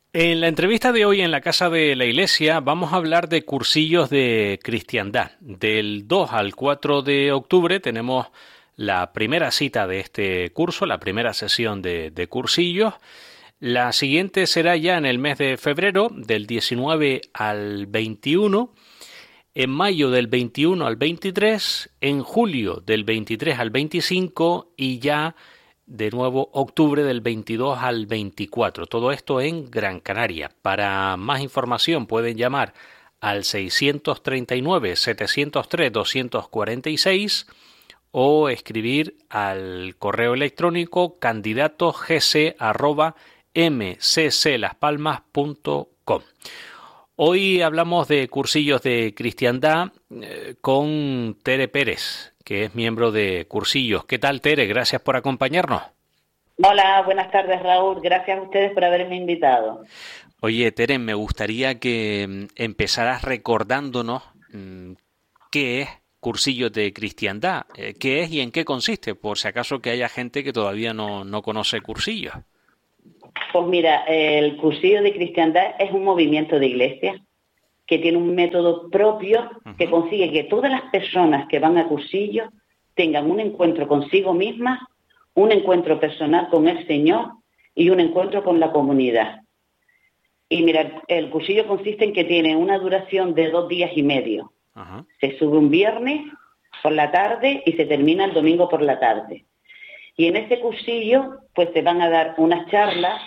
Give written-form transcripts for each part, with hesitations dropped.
En la entrevista de hoy en la Casa de la Iglesia vamos a hablar de cursillos de cristiandad. Del 2 al 4 de octubre tenemos la primera cita de este curso, la primera sesión de cursillos. La siguiente será ya en el mes de febrero, del 19 al 21, en mayo del 21 al 23, en julio del 23 al 25 y ya de nuevo octubre del 22 al 24. Todo esto en Gran Canaria. Para más información pueden llamar al 639-703-246 o escribir al correo electrónico candidatogc@mcclaspalmas.com. Hoy hablamos de cursillos de cristiandad con Tere Pérez, que es miembro de Cursillos. ¿Qué tal, Tere? Gracias por acompañarnos. Hola, buenas tardes, Raúl. Gracias a ustedes por haberme invitado. Oye, Tere, me gustaría que empezaras recordándonos qué es Cursillos de Cristiandad, qué es y en qué consiste, por si acaso que haya gente que todavía no conoce Cursillos. Pues mira, el Cursillo de Cristiandad es un movimiento de iglesia que tiene un método propio que consigue que todas las personas que van a cursillos tengan un encuentro consigo mismas, un encuentro personal con el Señor y un encuentro con la comunidad. Y mira, el cursillo consiste en que tiene una duración de 2 días y medio. Se sube un viernes por la tarde y se termina el domingo por la tarde. Y en ese cursillo pues se van a dar unas charlas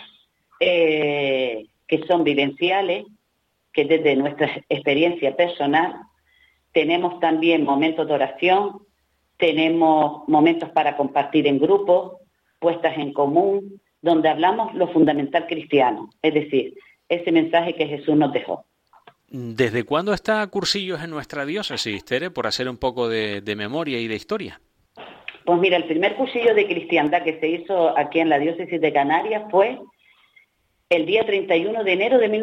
que son vivenciales, que desde nuestra experiencia personal tenemos también momentos de oración, tenemos momentos para compartir en grupo, puestas en común, donde hablamos lo fundamental cristiano, es decir, ese mensaje que Jesús nos dejó. ¿Desde cuándo está Cursillos en nuestra diócesis, Tere, por hacer un poco de memoria y de historia? Pues mira, el primer cursillo de cristiandad que se hizo aquí en la diócesis de Canarias fue el día 31 de enero de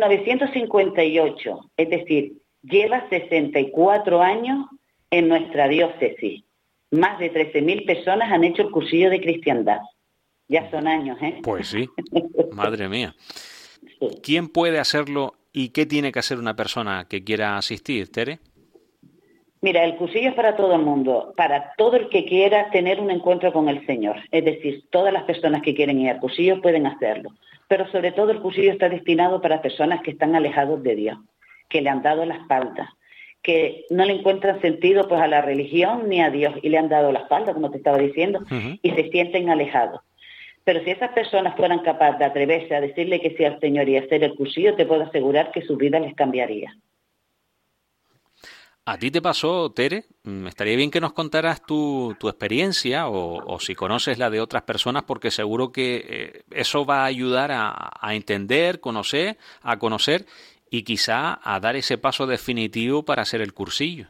1958, es decir, lleva 64 años en nuestra diócesis. Más de 13.000 personas han hecho el cursillo de cristiandad. Ya son años, ¿eh? Pues sí, madre mía. Sí. ¿Quién puede hacerlo y qué tiene que hacer una persona que quiera asistir, Tere? Mira, el cursillo es para todo el mundo, para todo el que quiera tener un encuentro con el Señor. Es decir, todas las personas que quieren ir al cursillo pueden hacerlo. Pero sobre todo el cursillo está destinado para personas que están alejados de Dios, que le han dado la espalda, que no le encuentran sentido pues a la religión ni a Dios y le han dado la espalda, como te estaba diciendo, y se sienten alejados. Pero si esas personas fueran capaces de atreverse a decirle que sí al Señor y hacer el cursillo, te puedo asegurar que su vida les cambiaría. ¿A ti te pasó, Tere? Estaría bien que nos contaras tu experiencia o si conoces la de otras personas, porque seguro que eso va a ayudar a entender, a conocer y quizá a dar ese paso definitivo para hacer el cursillo.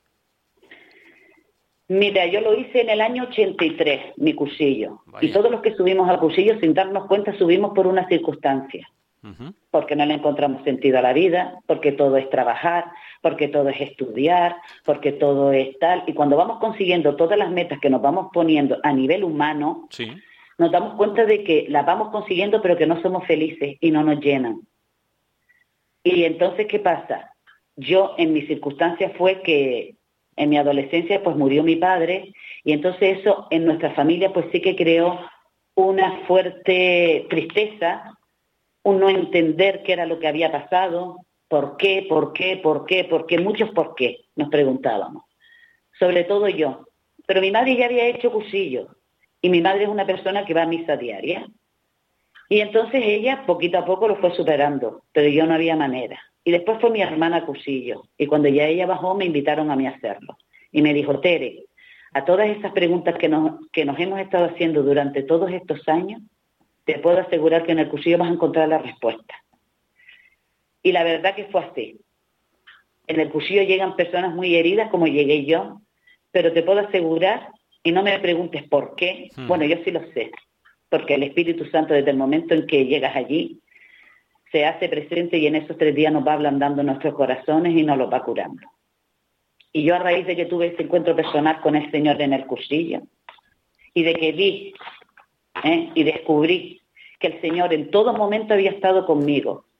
Mira, yo lo hice en el año 83, mi cursillo. Vaya. Y todos los que subimos al cursillo, sin darnos cuenta, subimos por una circunstancia. Porque no le encontramos sentido a la vida, porque todo es trabajar, porque todo es estudiar, porque todo es tal. Y cuando vamos consiguiendo todas las metas que nos vamos poniendo a nivel humano, Sí. nos damos cuenta de que las vamos consiguiendo, pero que no somos felices y no nos llenan. Y entonces, ¿qué pasa? Yo, en mi circunstancia fue que en mi adolescencia pues murió mi padre y entonces eso en nuestra familia pues sí que creó una fuerte tristeza, un no entender qué era lo que había pasado, por qué, muchos por qué, nos preguntábamos. Sobre todo yo. Pero mi madre ya había hecho cursillo y mi madre es una persona que va a misa diaria. Y entonces ella poquito a poco lo fue superando, pero yo no había manera. Y después fue mi hermana a cursillo y cuando ya ella bajó me invitaron a mí a hacerlo. Y me dijo, Tere, a todas esas preguntas que nos hemos estado haciendo durante todos estos años, te puedo asegurar que en el cursillo vas a encontrar la respuesta. Y la verdad que fue así. En el cursillo llegan personas muy heridas, como llegué yo, pero te puedo asegurar, y no me preguntes por qué, bueno, yo sí lo sé, porque el Espíritu Santo desde el momento en que llegas allí, se hace presente y en esos 3 días nos va ablandando nuestros corazones y nos los va curando. Y yo a raíz de que tuve ese encuentro personal con el Señor en el cursillo, y de que vi y descubrí que el Señor en todo momento había estado conmigo,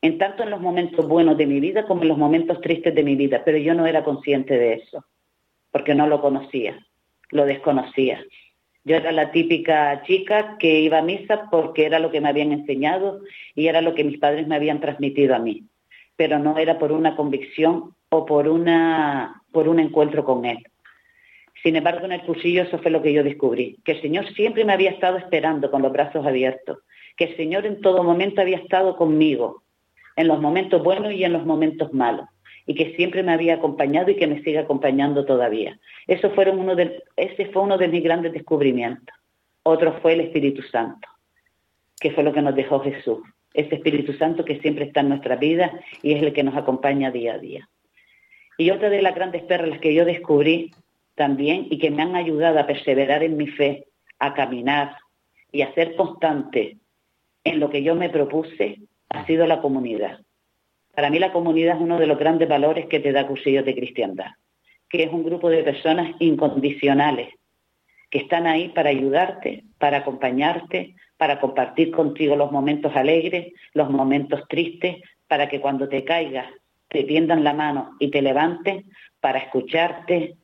en tanto en los momentos buenos de mi vida como en los momentos tristes de mi vida, pero yo no era consciente de eso, porque no lo conocía, lo desconocía. Yo era la típica chica que iba a misa porque era lo que me habían enseñado y era lo que mis padres me habían transmitido a mí, pero no era por una convicción o por un encuentro con Él. Sin embargo, en el cursillo eso fue lo que yo descubrí, que el Señor siempre me había estado esperando con los brazos abiertos, que el Señor en todo momento había estado conmigo, en los momentos buenos y en los momentos malos, y que siempre me había acompañado y que me sigue acompañando todavía. Ese fue uno de mis grandes descubrimientos. Otro fue el Espíritu Santo, que fue lo que nos dejó Jesús. Ese Espíritu Santo que siempre está en nuestra vida y es el que nos acompaña día a día. Y otra de las grandes perlas que yo descubrí también y que me han ayudado a perseverar en mi fe, a caminar y a ser constante en lo que yo me propuse, ha sido la comunidad. Para mí la comunidad es uno de los grandes valores que te da Cursillos de Cristiandad, que es un grupo de personas incondicionales, que están ahí para ayudarte, para acompañarte, para compartir contigo los momentos alegres, los momentos tristes, para que cuando te caigas te tiendan la mano y te levanten, para escucharte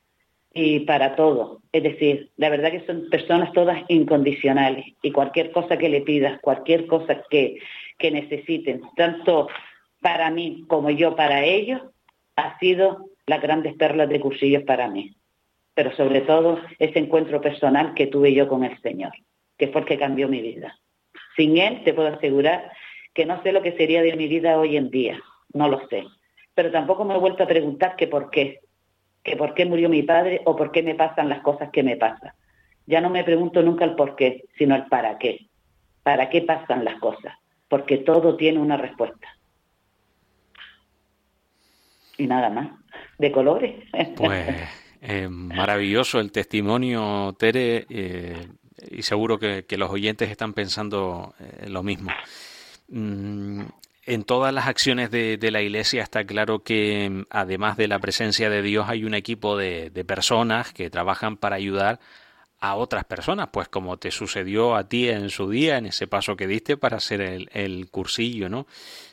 y para todo. Es decir, la verdad que son personas todas incondicionales y cualquier cosa que le pidas, cualquier cosa que necesiten, tanto para mí como yo para ellos, ha sido las grandes perlas de Cursillos para mí. Pero sobre todo ese encuentro personal que tuve yo con el Señor, que fue el que cambió mi vida. Sin Él te puedo asegurar que no sé lo que sería de mi vida hoy en día, no lo sé. Pero tampoco me he vuelto a preguntar que por qué murió mi padre o por qué me pasan las cosas que me pasan. Ya no me pregunto nunca el por qué, sino el para qué. ¿Para qué pasan las cosas? Porque todo tiene una respuesta. Y nada más, de colores. Pues maravilloso el testimonio, Tere, y seguro que los oyentes están pensando lo mismo. En todas las acciones de la Iglesia está claro que además de la presencia de Dios hay un equipo de personas que trabajan para ayudar a otras personas, pues como te sucedió a ti en su día, en ese paso que diste para hacer el cursillo, ¿no?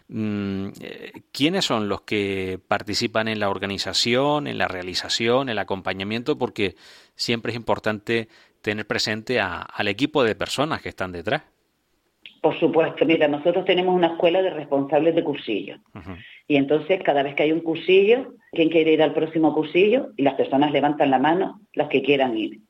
¿Quiénes son los que participan en la organización, en la realización, el acompañamiento? Porque siempre es importante tener presente al equipo de personas que están detrás. Por supuesto, mira, nosotros tenemos una escuela de responsables de cursillo. Uh-huh. Y entonces cada vez que hay un cursillo, ¿quién quiere ir al próximo cursillo? Y las personas levantan la mano, las que quieran ir.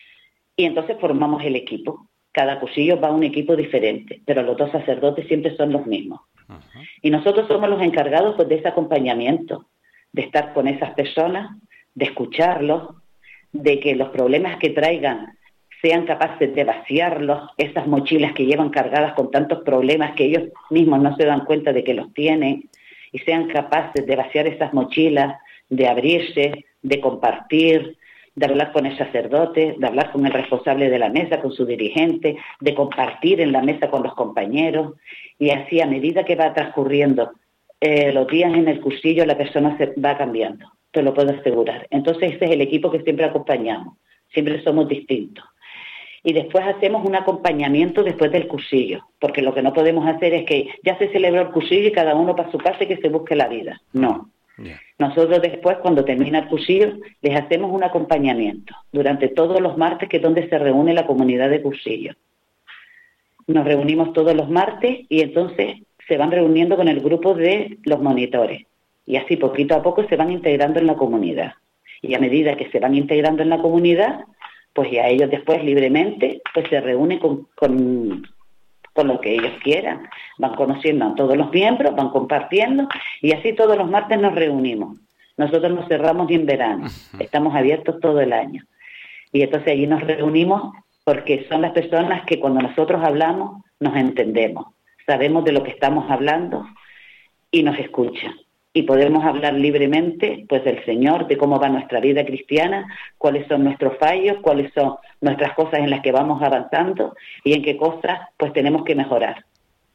Y entonces formamos el equipo. Cada cursillo va a un equipo diferente, pero los dos sacerdotes siempre son los mismos. Uh-huh. Y nosotros somos los encargados pues, de ese acompañamiento, de estar con esas personas, de escucharlos, de que los problemas que traigan sean capaces de vaciarlos, esas mochilas que llevan cargadas con tantos problemas que ellos mismos no se dan cuenta de que los tienen, y sean capaces de vaciar esas mochilas, de abrirse, de compartir, de hablar con el sacerdote, de hablar con el responsable de la mesa, con su dirigente, de compartir en la mesa con los compañeros, y así a medida que va transcurriendo los días en el cursillo, la persona se va cambiando, te lo puedo asegurar. Entonces ese es el equipo que siempre acompañamos, siempre somos distintos. Y después hacemos un acompañamiento después del cursillo, porque lo que no podemos hacer es que ya se celebró el cursillo y cada uno para su casa y que se busque la vida. No. Yeah. Nosotros después, cuando termina el cursillo, les hacemos un acompañamiento durante todos los martes, que es donde se reúne la comunidad de cursillo. Nos reunimos todos los martes y entonces se van reuniendo con el grupo de los monitores. Y así poquito a poco se van integrando en la comunidad. Y a medida que se van integrando en la comunidad, pues ya ellos después libremente pues se reúnen con lo que ellos quieran. Van conociendo a todos los miembros, van compartiendo y así todos los martes nos reunimos. Nosotros nos cerramos en verano, estamos abiertos todo el año. Y entonces allí nos reunimos porque son las personas que cuando nosotros hablamos nos entendemos, sabemos de lo que estamos hablando y nos escuchan. Y podemos hablar libremente pues del Señor, de cómo va nuestra vida cristiana, cuáles son nuestros fallos, cuáles son nuestras cosas en las que vamos avanzando y en qué cosas pues tenemos que mejorar.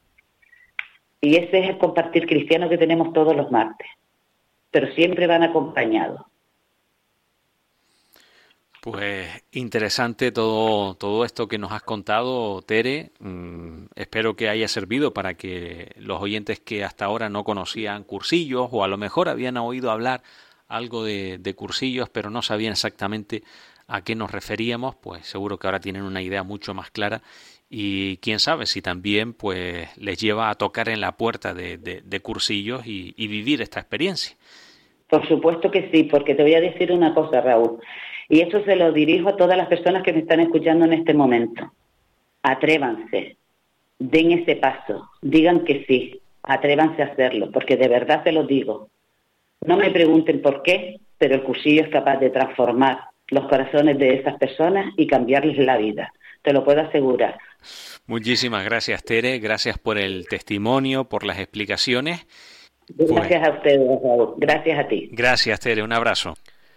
Y ese es el compartir cristiano que tenemos todos los martes, pero siempre van acompañados. Pues interesante todo esto que nos has contado, Tere. Espero que haya servido para que los oyentes que hasta ahora no conocían cursillos o a lo mejor habían oído hablar algo de cursillos pero no sabían exactamente a qué nos referíamos, pues seguro que ahora tienen una idea mucho más clara y quién sabe si también pues les lleva a tocar en la puerta de cursillos y vivir esta experiencia. Por supuesto que sí, porque te voy a decir una cosa, Raúl, y eso se lo dirijo a todas las personas que me están escuchando en este momento. Atrévanse, den ese paso, digan que sí, atrévanse a hacerlo, porque de verdad te lo digo. No me pregunten por qué, pero el cursillo es capaz de transformar los corazones de esas personas y cambiarles la vida, te lo puedo asegurar. Muchísimas gracias, Tere, gracias por el testimonio, por las explicaciones. Gracias a ustedes, Raúl. Gracias a ti. Gracias, Tere. Un abrazo.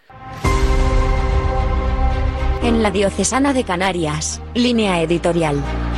En la Diocesana de Canarias, Línea Editorial.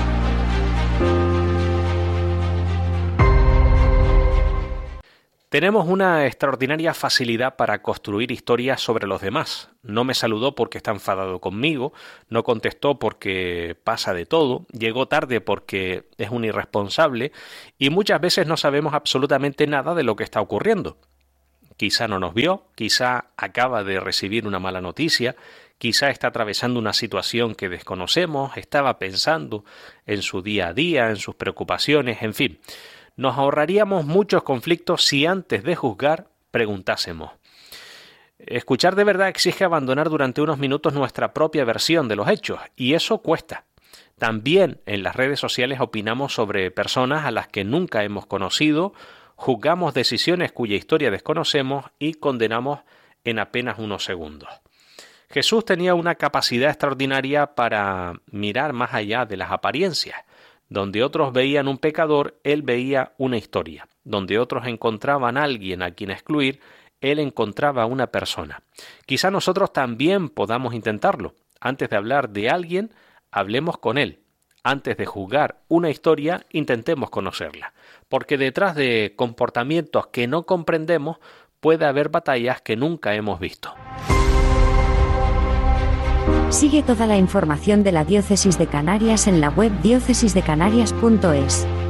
Tenemos una extraordinaria facilidad para construir historias sobre los demás. No me saludó porque está enfadado conmigo, no contestó porque pasa de todo, llegó tarde porque es un irresponsable y muchas veces no sabemos absolutamente nada de lo que está ocurriendo. Quizá no nos vio, quizá acaba de recibir una mala noticia, quizá está atravesando una situación que desconocemos, estaba pensando en su día a día, en sus preocupaciones, en fin. Nos ahorraríamos muchos conflictos si antes de juzgar preguntásemos. Escuchar de verdad exige abandonar durante unos minutos nuestra propia versión de los hechos, y eso cuesta. También en las redes sociales opinamos sobre personas a las que nunca hemos conocido, juzgamos decisiones cuya historia desconocemos y condenamos en apenas unos segundos. Jesús tenía una capacidad extraordinaria para mirar más allá de las apariencias. Donde otros veían un pecador, él veía una historia. Donde otros encontraban a alguien a quien excluir, él encontraba a una persona. Quizá nosotros también podamos intentarlo. Antes de hablar de alguien, hablemos con él. Antes de juzgar una historia, intentemos conocerla. Porque detrás de comportamientos que no comprendemos, puede haber batallas que nunca hemos visto. Sigue toda la información de la Diócesis de Canarias en la web diócesisdecanarias.es.